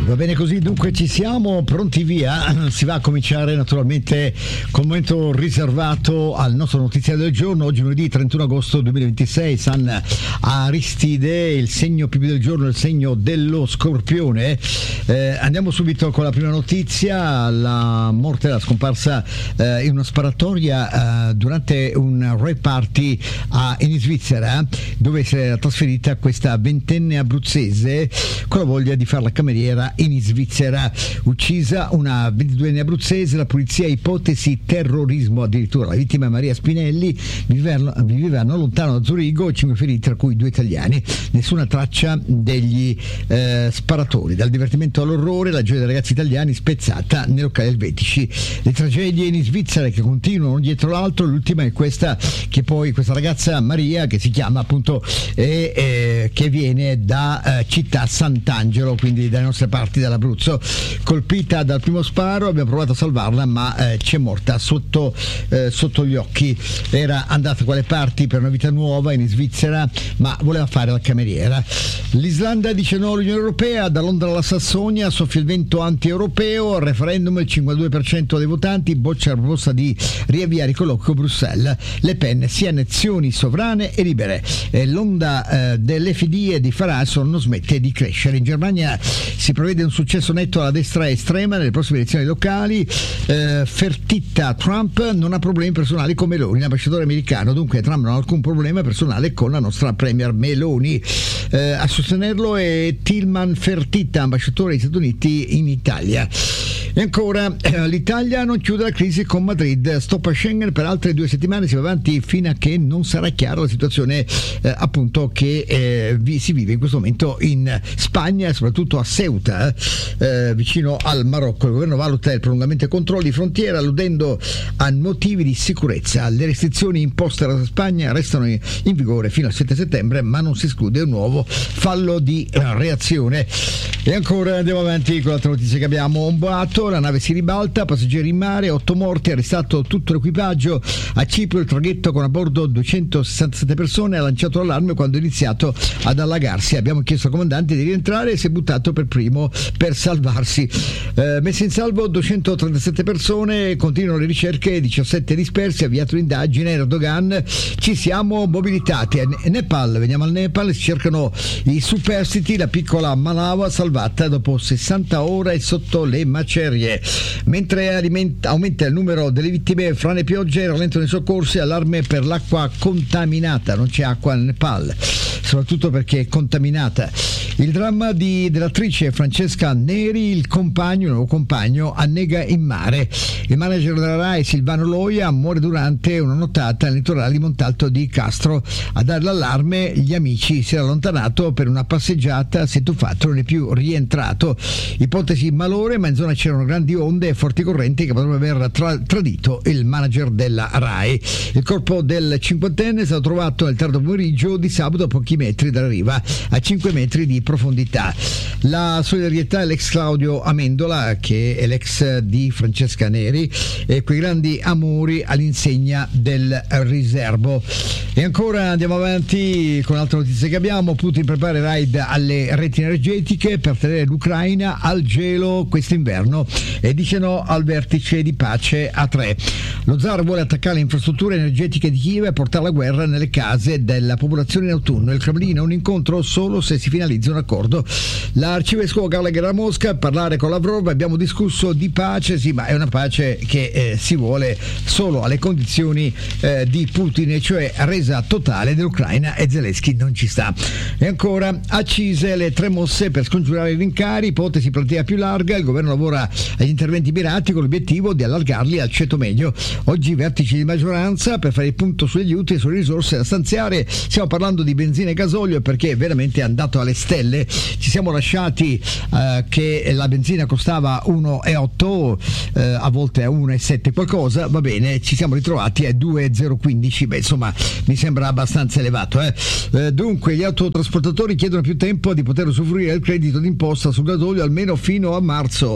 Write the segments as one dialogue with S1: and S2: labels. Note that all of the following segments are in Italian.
S1: Va bene così, dunque ci siamo pronti via. Si va a cominciare naturalmente con un momento riservato al nostro notiziario del giorno. Oggi lunedì 31 agosto 2026, San Aristide, il segno più del giorno, il segno dello Scorpione. Andiamo subito con la prima notizia: la morte, la scomparsa in una sparatoria durante un rave party in Svizzera, dove si era trasferita questa ventenne abruzzese con la voglia di fare la cameriera in Svizzera. Uccisa una 22enne abruzzese, la polizia ipotesi terrorismo addirittura. La vittima Maria Spinelli viveva non lontano da Zurigo, 5 feriti tra cui 2 italiani, nessuna traccia degli sparatori. Dal divertimento all'orrore, la gioia dei ragazzi italiani spezzata nei locali elvetici. Le tragedie in Svizzera che continuano dietro l'altro, l'ultima è questa, che poi questa ragazza Maria, che si chiama appunto che viene da città Sant'Angelo, quindi dalle nostre parti dall'Abruzzo, colpita dal primo sparo. Abbiamo provato a salvarla, ma c'è morta sotto gli occhi. Era andata quelle parti per una vita nuova in Svizzera, ma voleva fare la cameriera. L'Islanda dice no all'Unione Europea, da Londra alla Sassonia soffia il vento anti-europeo. Al referendum il 52% dei votanti boccia la proposta di riavviare il colloquio con Bruxelles. Le Pen, sia nazioni sovrane e libere. L'onda dell'FD e di Farage non smette di crescere. In Germania si prevede un successo netto alla destra estrema nelle prossime elezioni locali. Fertitta: Trump non ha problemi personali con Meloni, l'ambasciatore americano. Dunque Trump non ha alcun problema personale con la nostra premier Meloni. A sostenerlo è Tillman Fertitta, ambasciatore degli Stati Uniti in Italia. E ancora, l'Italia non chiude la crisi con Madrid, stop a Schengen per altre 2 settimane, si va avanti fino a che non sarà chiara la situazione appunto che si vive in questo momento in Spagna e soprattutto a Ceuta, vicino al Marocco. Il governo valuta il prolungamento dei controlli di frontiera alludendo a motivi di sicurezza. Le restrizioni imposte dalla Spagna restano in vigore fino al 7 settembre, ma non si esclude un nuovo fallo di reazione. E ancora andiamo avanti con l'altra notizia che abbiamo. Un boato: la nave si ribalta, passeggeri in mare, 8 morti, arrestato tutto l'equipaggio. A Cipro il traghetto con a bordo 267 persone ha lanciato l'allarme quando è iniziato ad allagarsi. Abbiamo chiesto al comandante di rientrare e si è buttato per primo per salvarsi. Messe in salvo 237 persone, continuano le ricerche, 17 dispersi, avviato l'indagine. Erdogan: ci siamo mobilitati. Nepal, veniamo al Nepal, si cercano i superstiti, la piccola Malawa salvata dopo 60 ore sotto le macerie. Mentre aumenta il numero delle vittime fra le piogge, rallentano i soccorsi, allarme per l'acqua contaminata. Non c'è acqua nel Nepal, soprattutto perché è contaminata. Il dramma dell'attrice Francesca Neri, il nuovo compagno annega in mare. Il manager della Rai, Silvano Loia, muore durante una nottata nel litorale di Montalto di Castro. A dare l'allarme gli amici: si era allontanato per una passeggiata, si è tuffato, non è più rientrato. Ipotesi malore, ma in zona c'erano grandi onde e forti correnti che potrebbero aver tradito il manager della Rai. Il corpo del cinquantenne è stato trovato nel tardo pomeriggio di sabato a pochi metri dalla riva, a 5 metri di profondità. La solidarietà all'ex Claudio Amendola, che è l'ex di Francesca Neri, e quei grandi amori all'insegna del riservo. E ancora andiamo avanti con altre notizie che abbiamo. Putin prepara il raid alle reti energetiche per tenere l'Ucraina al gelo quest'inverno e dice no al vertice di pace a 3. Lo zar vuole attaccare le infrastrutture energetiche di Kiev e portare la guerra nelle case della popolazione in autunno. Il Cremlino: un incontro solo se si finalizza un accordo. L'arcivescovo Gallagher a Mosca, parlare con Lavrov, abbiamo discusso di pace, sì, ma è una pace che si vuole solo alle condizioni di Putin, e cioè resa totale dell'Ucraina, e Zelensky non ci sta. E ancora, accise le 3 mosse per scongiurare i rincari, ipotesi platea più larga, il governo lavora agli interventi mirati con l'obiettivo di allargarli al ceto medio. Oggi vertici di maggioranza per fare il punto sugli aiuti e sulle risorse da stanziare. Stiamo parlando di benzina e gasolio perché veramente è andato alle stelle. Ci siamo lasciati che la benzina costava 1,8, a volte a 1,7 qualcosa, va bene, ci siamo ritrovati a 2,015, beh insomma mi sembra abbastanza elevato. Dunque gli autotrasportatori chiedono più tempo di poter usufruire del credito d'imposta sul gasolio almeno fino a marzo.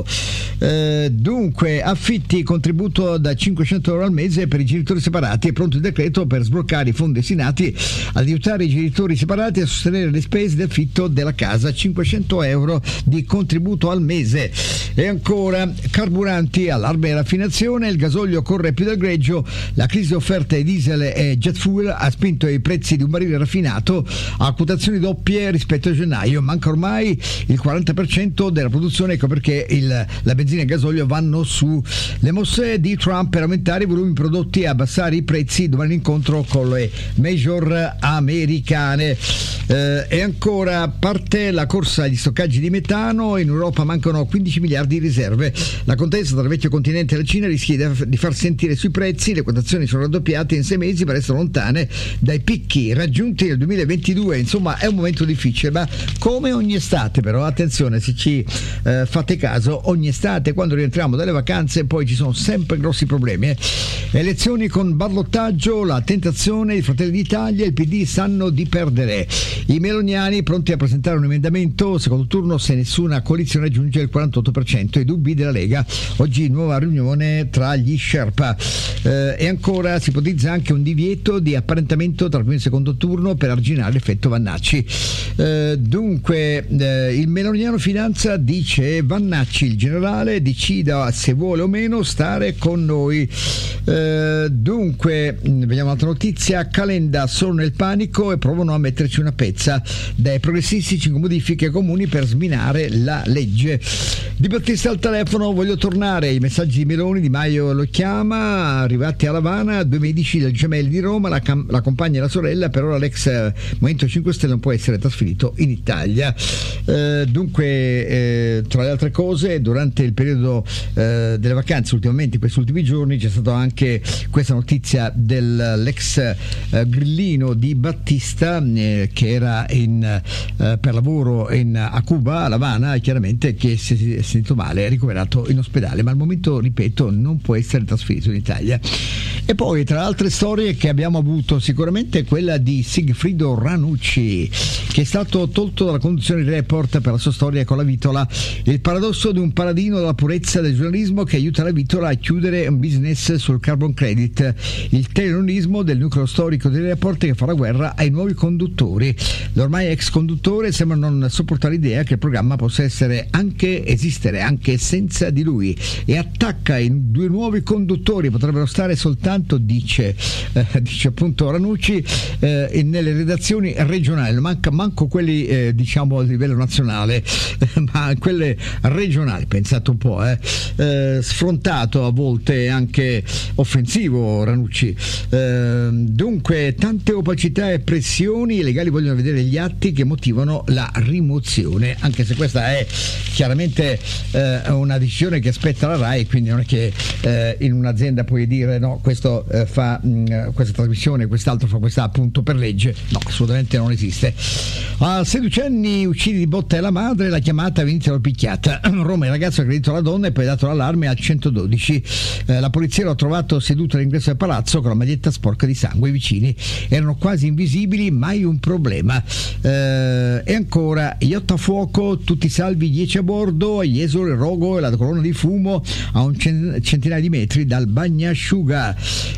S1: Dunque affitti, contributo da 500 euro al mese per i genitori separati, è pronto il decreto per sbloccare i fondi destinati ad aiutare i genitori separati a sostenere le spese di affitto della casa. 500 euro di contributo al mese. E ancora, carburanti, allarme e raffinazione, il gasolio corre più del greggio, la crisi offerta ai diesel e jet fuel ha spinto i prezzi di un barile raffinato a quotazioni doppie rispetto a gennaio. Manca ormai il 40% della produzione, ecco perché la benzina e il gasolio vanno su. Le mosse di Trump per aumentare i volumi prodotti e abbassare i prezzi, domani l'incontro con le major americane. E ancora, parte la corsa agli stoccaggi di metano, in Europa mancano 15 miliardi di riserve. La contesa tra il vecchio continente e la Cina rischia di far sentire sui prezzi, le quotazioni sono raddoppiate in 6 mesi ma restano lontane dai picchi raggiunti nel 2022. Insomma, è un momento difficile, ma come ogni estate, però attenzione, se ci fate caso, ogni estate quando rientriamo dalle vacanze poi ci sono sempre grossi problemi. Elezioni con ballottaggio, la tentazione di Fratelli d'Italia, il PD sanno di perdere. I meloniani pronti a presentare un emendamento secondo turno se nessuna coalizione raggiunge il 48%, i dubbi della Lega, oggi nuova riunione tra gli Sherpa. E ancora si ipotizza anche un divieto di apparentamento tra il primo e il secondo turno per arginare l'effetto Vannacci. Dunque il meloniano Finanza dice: Vannacci, il generale, decida se vuole o meno stare con noi. Dunque vediamo un'altra notizia. Calenda sono nel panico e provano a metterci una pezza. Dai progressisti 5 modifiche comuni per sminare la legge. Di Battista al telefono, voglio tornare ai messaggi di Meloni. Di Maio lo chiama, arrivati a L'Avana, 2 medici del Gemelli di Roma, la compagna e la sorella, per ora l'ex Movimento 5 Stelle non può essere trasferito in Italia. Dunque tra le altre cose, durante il periodo delle vacanze, ultimamente in questi ultimi giorni, c'è stata anche questa notizia dell'ex grillino di Battista che era per lavoro a Cuba, a L'Avana, chiaramente, che si è sentito male, è ricoverato in ospedale, ma al momento, ripeto, non può essere trasferito in Italia. E poi, tra altre storie che abbiamo avuto, sicuramente quella di Sigfrido Ranucci, che è stato tolto dalla conduzione di Report per la sua storia con la Vitola. Il paradosso di un paladino della purezza del giornalismo che aiuta la Vitola a chiudere un business sul carbon credit. Il teleronismo del nucleo storico di Report che fa la guerra ai nuovi conduttori. L'ormai ex conduttore sembra non sopportare l'idea che il programma possa esistere anche senza di lui, e attacca i 2 nuovi conduttori, potrebbero stare soltanto, dice appunto Ranucci, nelle redazioni regionali. Manco quelli diciamo a livello nazionale, ma quelle regionali, pensate un po', sfrontato, a volte anche offensivo Ranucci. Dunque, tante opacità e pressioni, i legali vogliono vedere gli atti che motivano la rimozione, anche se questa è chiaramente una decisione che aspetta la RAI, quindi non è che in un'azienda puoi dire no, questo fa questa trasmissione, quest'altro fa questa appunto per legge. No, assolutamente non esiste. A 16 anni uccide di botta la madre, la chiamata inizia la picchiata. Roma, il ragazzo ha aggredito la donna e poi ha dato l'allarme al 112. La polizia l'ha trovato seduto all'ingresso del palazzo con la maglietta sporca di sangue. I vicini erano quasi invisibili, mai un problema. E ancora, yacht a fuoco, tutti salvi, 10 a bordo, Jesolo, il rogo e la colonna di fumo a un centinaio di metri dal bagnasciuga.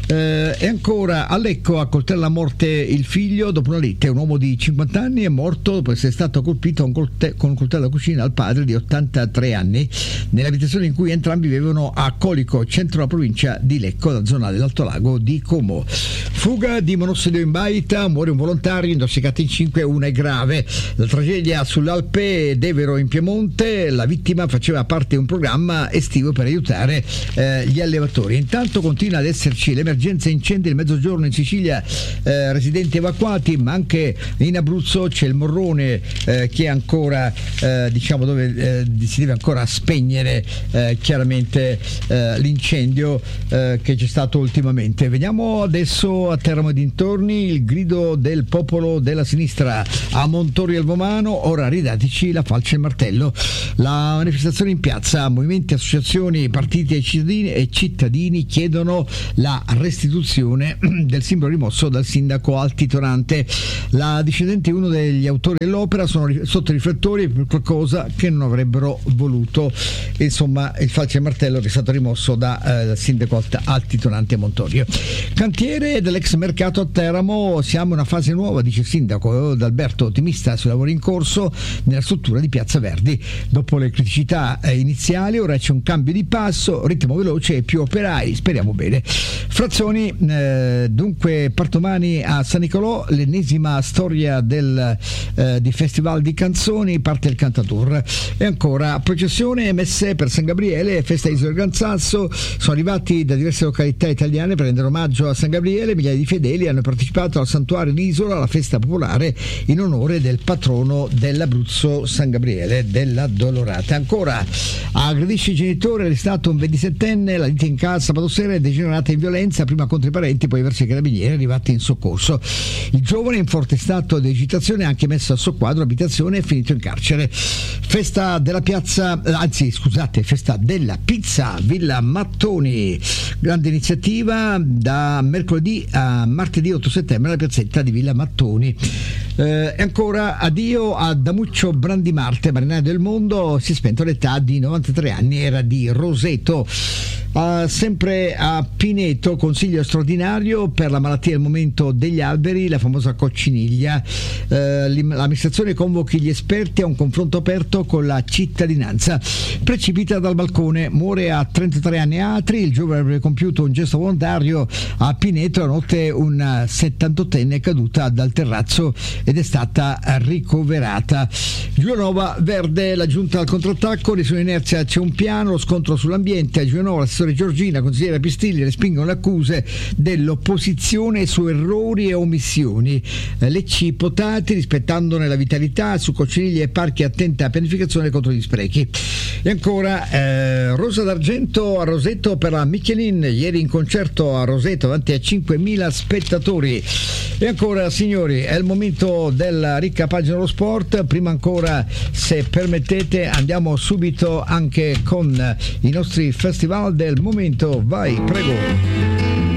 S1: E ancora, a Lecco accoltella a morte il figlio dopo una lite. Un uomo di 50 anni è morto dopo essere stato colpito con un coltello da cucina al padre di 83 anni nell'abitazione in cui entrambi vivevano a Colico, centro della provincia di Lecco, la zona dell'Alto Lago di Como. Fuga di monossido in baita, muore un volontario, intossicato in 5, una è grave. La tragedia sull'Alpe d'Evero in Piemonte, la vittima faceva parte di un programma estivo per aiutare gli allevatori. Intanto continua ad esserci l'emergenza incendi nel mezzogiorno in Sicilia, residenti evacuati, ma anche in Abruzzo c'è il Morrone che è ancora diciamo dove si deve ancora spegnere chiaramente l'incendio che c'è stato ultimamente. Vediamo adesso a Teramo e dintorni il grido del popolo della sinistra a Montorio e al Vomano: ora ridateci la falce e il martello. La manifestazione in piazza, movimenti, associazioni, partiti e cittadini chiedono la restituzione del simbolo rimosso dal sindaco altitonante. La discendente e uno degli autori dell'opera sono sotto i riflettori per qualcosa che non avrebbero voluto. Insomma, il falce e martello che è stato rimosso dal sindaco altitonante a Montorio. Cantiere dell'ex mercato a Teramo, siamo in una fase nuova, dice il sindaco D'Alberto, ottimista sui lavori in corso. Nella nella struttura di Piazza Verdi. Dopo le criticità iniziali ora c'è un cambio di passo, ritmo veloce e più operai, speriamo bene. Frazioni, dunque partomani a San Nicolò, l'ennesima storia di Festival di Canzoni, parte il Cantatour. E ancora processione messe per San Gabriele, festa Isola del Gran Sasso, sono arrivati da diverse località italiane per rendere omaggio a San Gabriele. Migliaia di fedeli hanno partecipato al santuario di Isola, alla festa popolare in onore del patrono dell'Abruzzo, San Gabriele della Dolorata. Ancora a Gradisci genitore, arrestato un 27enne, la lite in casa sabato sera è degenerata in violenza, prima contro i parenti, poi verso i carabinieri arrivati in soccorso. Il giovane in forte stato di agitazione, anche messo a soqquadro abitazione, è finito in carcere. Festa della pizza Villa Mattoni, grande iniziativa da mercoledì a martedì 8 settembre alla piazzetta di Villa Mattoni. E ancora addio a Damuccio Brandimarte, marinaio del mondo, si è spento all'età di 93 anni, era di Roseto. Sempre a Pineto, consiglio straordinario per la malattia del momento degli alberi, la famosa cocciniglia. L'amministrazione convochi gli esperti a un confronto aperto con la cittadinanza. Precipita dal balcone, muore a 33 anni Atri, il giovane avrebbe compiuto un gesto volontario a Pineto, la notte una 78enne è caduta dal terrazzo ed è stata ricoverata. Giulianova Verde, la giunta al contrattacco, nessuna inerzia, c'è un piano, lo scontro sull'ambiente. A Giulianova l'assessore Giorgina, consigliera Pistilli respingono le accuse dell'opposizione su errori e omissioni. Lecce ipotati rispettandone la vitalità, su cocciniglie e parchi attenta a pianificazione contro gli sprechi. E ancora Rosa d'Argento a Roseto per la Michelin, ieri in concerto a Roseto davanti a 5.000 spettatori. E ancora signori, è il momento della ricca pagina dello sport. Prima ancora, se permettete, andiamo subito anche con i nostri festival del momento. Vai, prego.